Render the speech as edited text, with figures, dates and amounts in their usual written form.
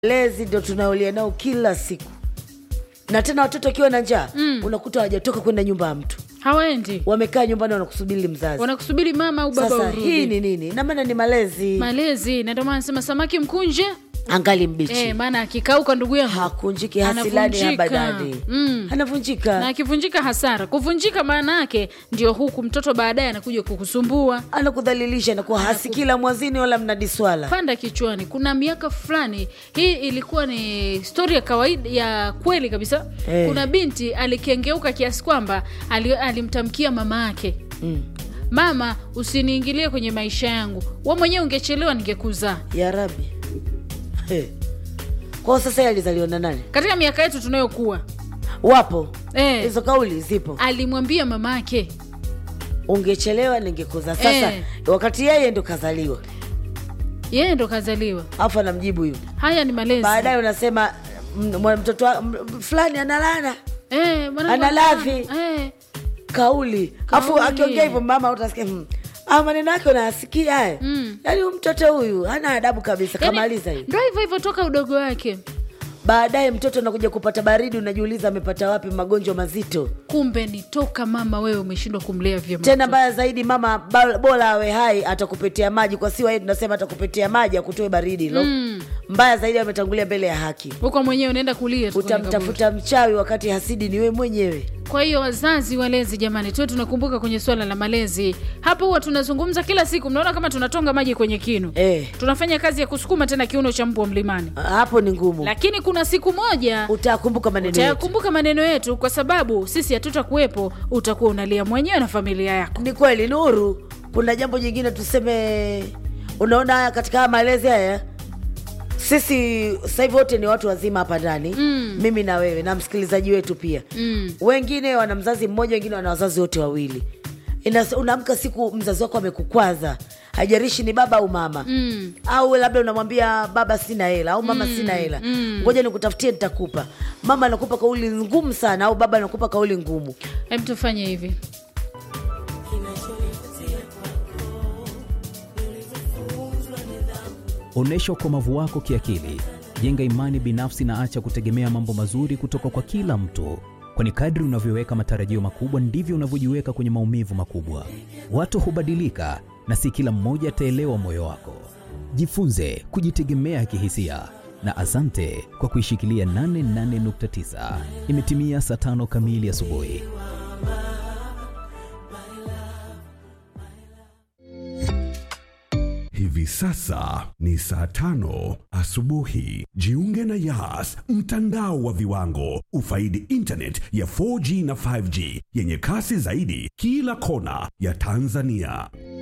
Lezi ndio tunaolia nao kila siku. Na tena watoto wakiwa na njaa, unakuta hawajatoka kwenda nyumba ya mtu. Hawaendi. Wamekaa nyumbani wanakusubiri mzazi. Wanakusubiri mama au baba urudi. Sasa hii ni nini? Na maana ni malezi. Malezi, na ndio maana nasema samaki mkunje angali mbichi. Maana akikauka ndugu yangu hakunjiki hasilani habadani. Anavunjika. Na akivunjika hasara. Kuvunjika maana yake ndio huku mtoto baadaye anakuja kukusumbua, anakudhalilisha na kuwa hasikila mwazini wala mnadiswala. Panda kichwani. Kuna miaka fulani, hii ilikuwa ni story ya kawaida ya kweli kabisa. Kuna binti alikengeuka kiasi kwamba alimtamkia mama yake, mama usiniingilie kwenye maisha yangu, wewe mwenyewe ungechelewa ningekuzaa. Ya Rabbi. Kwa sasa alizaliwa na nani? Katika miaka yetu tunayokuwa wapo hizo kauli zipo. Alimwambia mama yake ungechelewa ningekuza. Sasa wakati yeye ndo kazaliwa. Afu anamjibu hiyo. Haya ni malezi. Baadaye unasema mtoto fulani analana. Analavi. Kauli. Afu akiongea hivyo mama utasikia maneno yake unasikia haya. Yaani mtoto huyu hana adabu kabisa. Kamaliza hiyo. Ndio hivyo toka udogo wake. Baadaye mtoto anakuja kupata baridi, unajiuliza amepata wapi magonjwa mazito. Kumbe ni toka mama wewe umeshindwa kumlea vyema. Tena baya zaidi mama bora awe hai atakupetea maji, kwa siwa yetu tunasema atakupetea maji akutoe baridi lo. Mbaya zaidi ametangulia mbele ya haki. Huko mwenyewe unaenda kulia tu. Utamtafuta mchawi wakati hasidi ni wewe mwenyewe. Kwa hiyo wazazi walezi jamani, tuwe tunakumbuka kwenye swala la malezi. Hapo huwa tunazungumza kila siku, mnaona kama tunatonga maji kwenye kinu. Tunafanya kazi ya kusukuma tena kiuno cha mbwa mlimani. Hapo ni ngumu. Lakini kuna siku moja utakumbuka maneno yetu kwa sababu sisi hatutakuwepo, utakuwa unalia mwenyewe na familia yako. Ni kweli Nuru. Kuna jambo jingine tuseme, unaona katika malezi haya sisi sasa hivi wote ni watu wazima hapa ndani. Mimi na wewe na msikilizaji wetu pia. Wengine wana mzazi mmoja, wengine wana wazazi wote wawili. Unaamka siku mzazi wako amekukwaza, haijalishi ni baba au mama. Au labda unamwambia baba sina hela au mama sina hela. Ngoja nikutafutie nitakupa. Mama anakupa kauli ngumu sana au baba anakupa kauli ngumu. Hem, tufanye hivi. Onesha ukomavu wako kiakili. Jenga imani binafsi na acha kutegemea mambo mazuri kutoka kwa kila mtu. Kwani kadri unavyoweka matarajio makubwa ndivyo unavyojiweka kwenye maumivu makubwa. Watu hubadilika na si kila mmoja ataelewa moyo wako. Jifunze kujitegemea kihisia. Na asante kwa kuishikilia 88.9. Imetimia saa 5 kamili asubuhi. Hivi sasa ni saa 5 asubuhi. Jiunge na Yas, mtandao wa viwango. Ufaidi internet ya 4G na 5G yenye kasi zaidi kila kona ya Tanzania.